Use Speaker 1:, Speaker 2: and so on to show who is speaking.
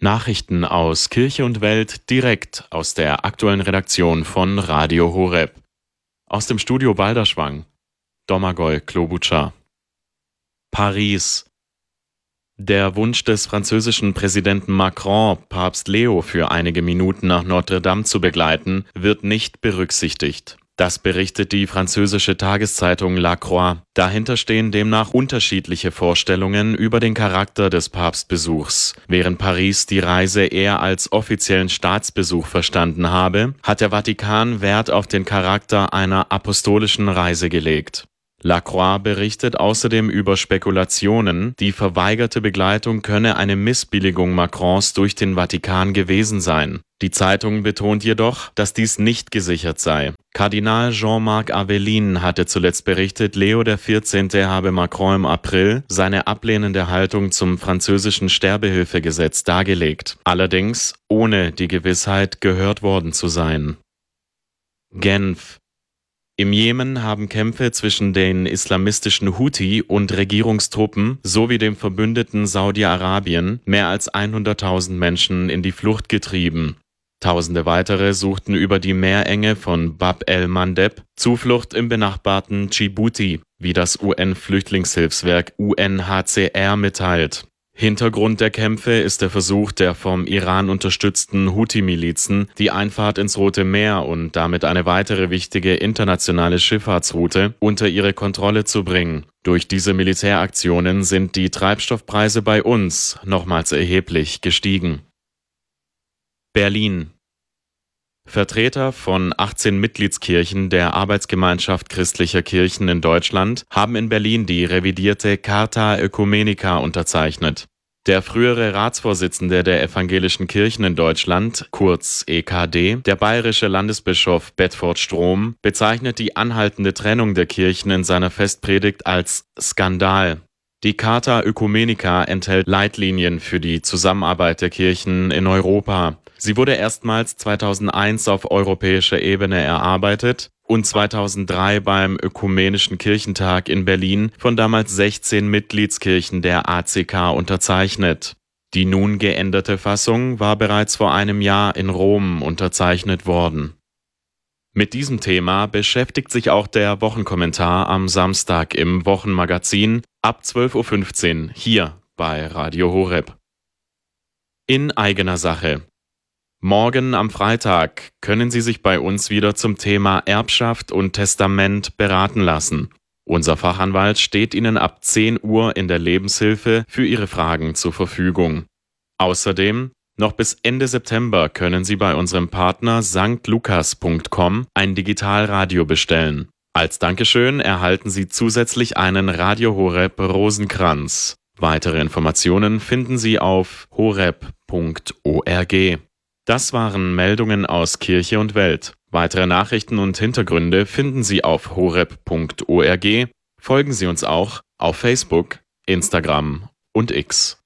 Speaker 1: Nachrichten aus Kirche und Welt direkt aus der aktuellen Redaktion von Radio Horeb. Aus dem Studio Balderschwang. Domagoj Klobuchar. Paris. Der Wunsch des französischen Präsidenten Macron, Papst Leo für einige Minuten nach Notre Dame zu begleiten, wird nicht berücksichtigt. Das berichtet die französische Tageszeitung La Croix. Dahinter stehen demnach unterschiedliche Vorstellungen über den Charakter des Papstbesuchs. Während Paris die Reise eher als offiziellen Staatsbesuch verstanden habe, hat der Vatikan Wert auf den Charakter einer apostolischen Reise gelegt. La Croix berichtet außerdem über Spekulationen, die verweigerte Begleitung könne eine Missbilligung Macrons durch den Vatikan gewesen sein. Die Zeitung betont jedoch, dass dies nicht gesichert sei. Kardinal Jean-Marc Aveline hatte zuletzt berichtet, Leo XIV. Habe Macron im April seine ablehnende Haltung zum französischen Sterbehilfegesetz dargelegt, allerdings ohne die Gewissheit, gehört worden zu sein. Genf. Im Jemen haben Kämpfe zwischen den islamistischen Houthi und Regierungstruppen sowie dem Verbündeten Saudi-Arabien mehr als 100.000 Menschen in die Flucht getrieben. Tausende weitere suchten über die Meerenge von Bab el-Mandeb Zuflucht im benachbarten Djibouti, wie das UN-Flüchtlingshilfswerk UNHCR mitteilt. Hintergrund der Kämpfe ist der Versuch der vom Iran unterstützten Houthi-Milizen, die Einfahrt ins Rote Meer und damit eine weitere wichtige internationale Schifffahrtsroute unter ihre Kontrolle zu bringen. Durch diese Militäraktionen sind die Treibstoffpreise bei uns nochmals erheblich gestiegen. Berlin. Vertreter von 18 Mitgliedskirchen der Arbeitsgemeinschaft christlicher Kirchen in Deutschland haben in Berlin die revidierte Carta Oecumenica unterzeichnet. Der frühere Ratsvorsitzende der evangelischen Kirchen in Deutschland, kurz EKD, der bayerische Landesbischof Bedford Strom, bezeichnet die anhaltende Trennung der Kirchen in seiner Festpredigt als Skandal. Die Carta Oecumenica enthält Leitlinien für die Zusammenarbeit der Kirchen in Europa. Sie wurde erstmals 2001 auf europäischer Ebene erarbeitet und 2003 beim Ökumenischen Kirchentag in Berlin von damals 16 Mitgliedskirchen der ACK unterzeichnet. Die nun geänderte Fassung war bereits vor einem Jahr in Rom unterzeichnet worden. Mit diesem Thema beschäftigt sich auch der Wochenkommentar am Samstag im Wochenmagazin ab 12.15 Uhr hier bei Radio Horeb. In eigener Sache. Morgen am Freitag können Sie sich bei uns wieder zum Thema Erbschaft und Testament beraten lassen. Unser Fachanwalt steht Ihnen ab 10 Uhr in der Lebenshilfe für Ihre Fragen zur Verfügung. Außerdem, noch bis Ende September können Sie bei unserem Partner stlukas.com ein Digitalradio bestellen. Als Dankeschön erhalten Sie zusätzlich einen Radio Horeb Rosenkranz. Weitere Informationen finden Sie auf horeb.org. Das waren Meldungen aus Kirche und Welt. Weitere Nachrichten und Hintergründe finden Sie auf horeb.org. Folgen Sie uns auch auf Facebook, Instagram und X.